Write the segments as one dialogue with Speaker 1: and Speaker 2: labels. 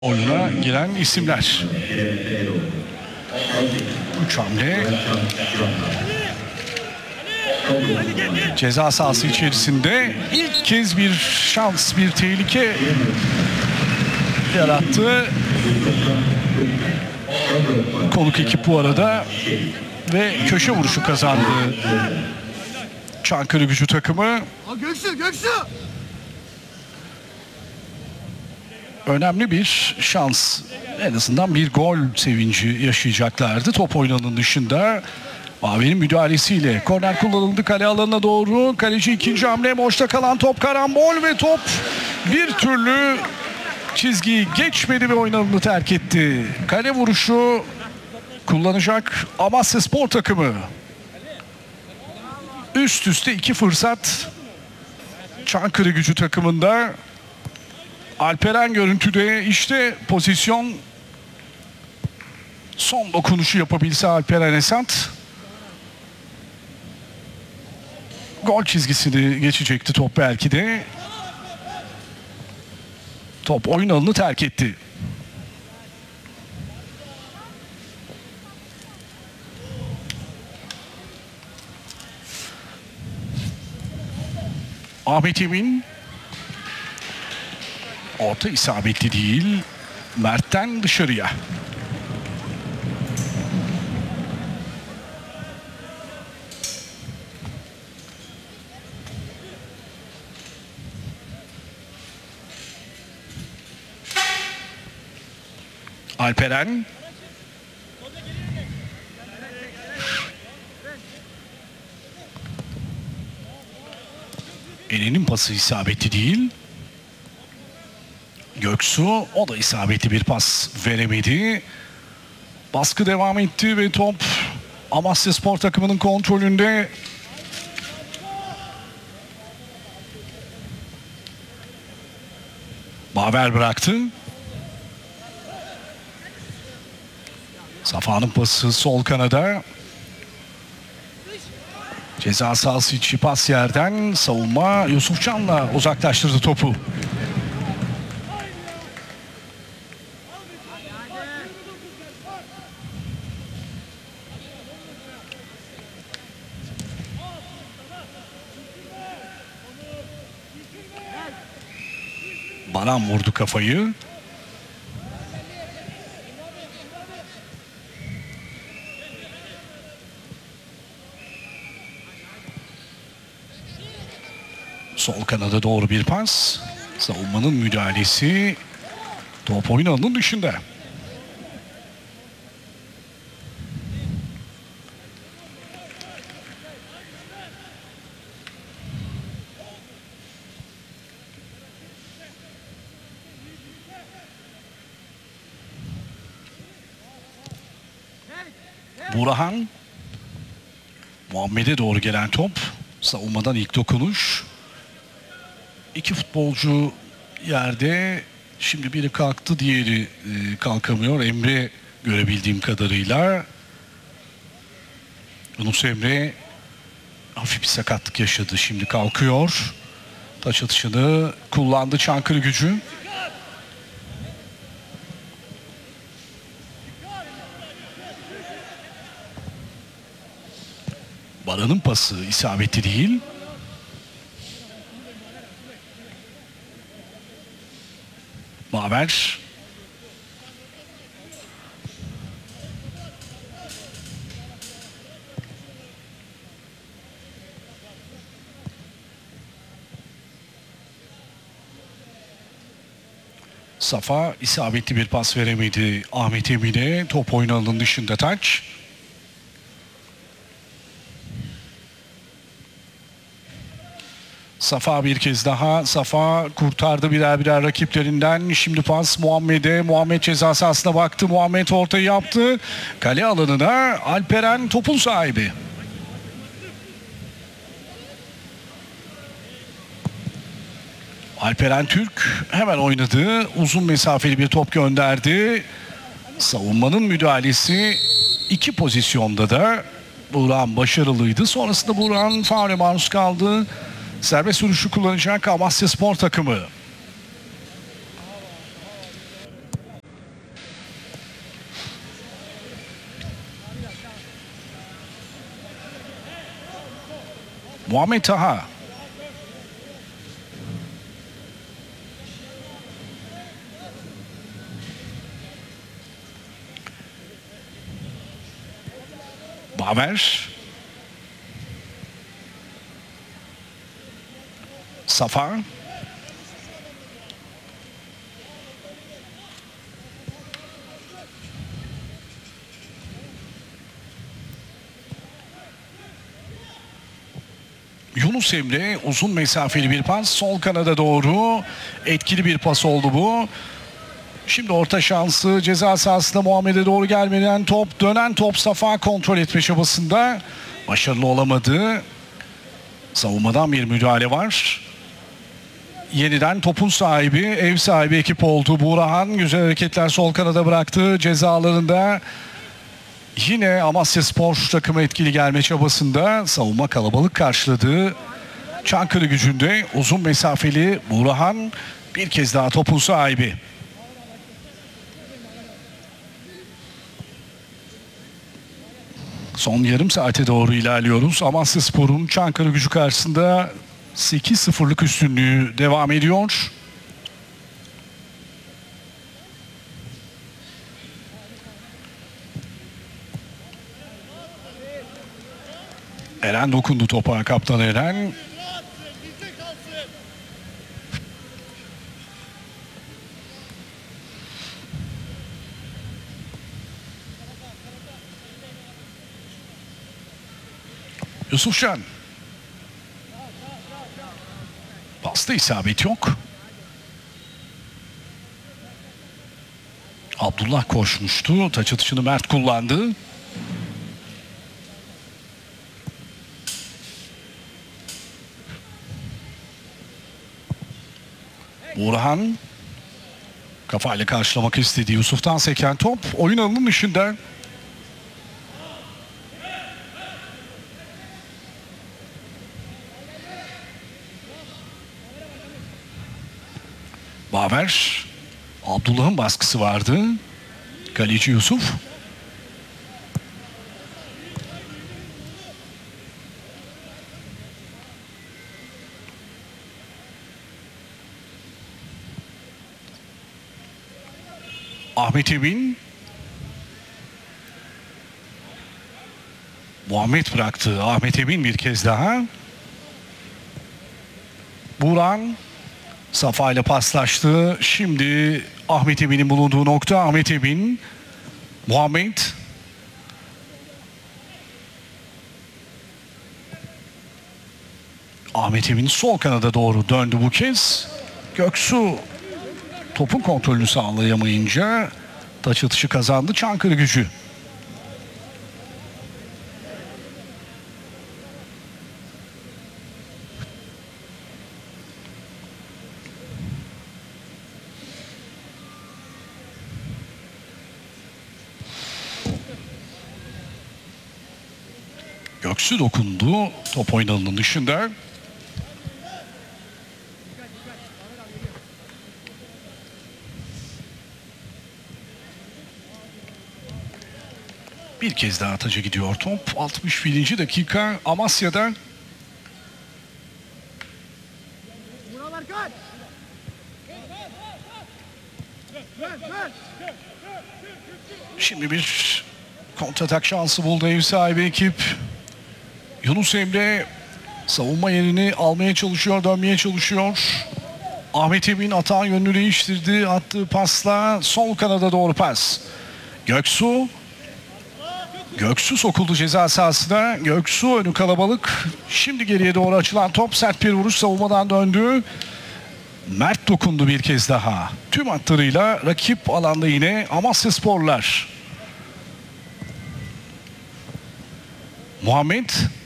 Speaker 1: oyuna giren isimler. 3 hamle. Ceza sahası içerisinde ilk kez bir şans, bir tehlike yarattı. Konuk ekip bu arada ve köşe vuruşu kazandı Çankırıgücü takımı.
Speaker 2: Göksu!
Speaker 1: Önemli bir şans. En azından bir gol sevinci yaşayacaklardı. Top oynanın dışında. Mavi'nin müdahalesiyle korner kullanıldı kale alanına doğru. Kaleci ikinci hamle, boşta kalan top karambol ve top bir türlü çizgiyi geçmedi ve oyun alanını terk etti. Kale vuruşu kullanacak Amasyaspor takımı. Üst üste iki fırsat Çankırıgücü takımında. Alperen görüntüde, işte pozisyon. Son dokunuşu yapabilse Alperen Esat gol çizgisini geçecekti top belki de. Top oyun alanını terk etti. Ahmet Emin. Orta isabetli değil. Mert'ten dışarıya. Alperen. Eren'in pası isabetli değil. Göksu, o da isabetli bir pas veremedi. Baskı devam etti ve top Amasyaspor takımının kontrolünde. Baver bıraktı. Safa'nın pası sol kanada. Ceza sahası içi pas yerden savunma Yusufcan'la uzaklaştırdı topu. Baran vurdu kafayı. Sol kanada doğru bir pas. Savunmanın müdahalesi. Top oyun alanının dışında. Burhan. Muhammed'e doğru gelen top. Savunmadan ilk dokunuş. İki futbolcu yerde. Şimdi biri kalktı, diğeri kalkamıyor. Emre görebildiğim kadarıyla. Yunus Emre hafif bir sakatlık yaşadı. Şimdi kalkıyor. Taç atışını kullandı Çankırıgücü. Baran'ın pası isabetli değil. Baver. Safa isabetli bir pas veremedi Ahmet Emin'e. Top oyun alanının dışında taç. Safa bir kez daha. Safa kurtardı birer birer rakiplerinden. Şimdi pas Muhammed'e. Muhammed ceza sahasına baktı. Muhammed ortayı yaptı. Kale alanına Alperen topun sahibi. Alperen Türk hemen oynadı. Uzun mesafeli bir top gönderdi. Savunmanın müdahalesi iki pozisyonda da Burhan başarılıydı. Sonrasında Burhan faule maruz kaldı. Serbest vuruşu kullanacak Amasyaspor takımı. Muhammed Taha. Baver. Safa. Yunus Emre uzun mesafeli bir pas. Sol kanada doğru etkili bir pas oldu bu. Şimdi orta şansı ceza sahasında Muhammed'e doğru gelmeden top. Dönen top Safa kontrol etme çabasında. Başarılı olamadı. Savunmadan bir müdahale var. Yeniden topun sahibi, ev sahibi ekip oldu. Burhan güzel hareketler sol kanada bıraktı. Cezalarında yine Amasyaspor takımı etkili gelme çabasında. Savunma kalabalık karşıladı. Çankırı Gücü'nde uzun mesafeli Burhan bir kez daha topun sahibi. Son yarım saate doğru ilerliyoruz. Amasyaspor'un Çankırı Gücü karşısında 8-0'lık üstünlüğü devam ediyor. Eren dokundu topa, kaptan Eren. Yusufcan. Pasta isabet yok. Abdullah koşmuştu. Taç atışını Mert kullandı. Burhan kafayla karşılamak istedi. Yusuf'tan seken top oyun alanının dışında. Baver. Abdullah'ın baskısı vardı. Kaleci Yusuf. Ahmet Emin. Muhammed bıraktı. Ahmet Emin bir kez daha. Burhan Safa ile paslaştı. Şimdi Ahmet Emin'in bulunduğu nokta. Ahmet Emin. Muhammed. Ahmet Emin sol kanada doğru döndü bu kez. Göksu topun kontrolünü sağlayamayınca taç atışı kazandı Çankırı Gücü. Göksu dokundu. Top oyun alanının dışında. Bir kez daha taca gidiyor top. 61. dakika Amasya'da. Şimdi bir kontratak şansı buldu ev sahibi ekip. Yunus Emre savunma yerini almaya çalışıyor, dönmeye çalışıyor. Ahmet Emin atağın yönünü değiştirdi. Attığı pasla sol kanada doğru pas. Göksu. Göksu sokuldu ceza sahasına. Göksu önü kalabalık. Şimdi geriye doğru açılan top. Sert bir vuruş savunmadan döndü. Mert dokundu bir kez daha. Tüm hatlarıyla rakip alanda yine Amasyasporlar. Muhammed.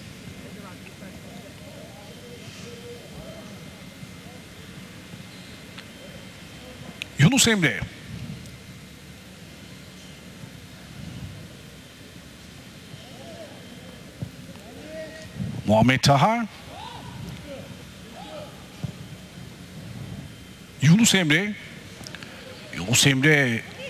Speaker 1: Yunus Emre. Muhammed Taha. Yunus Emre. Yunus Emre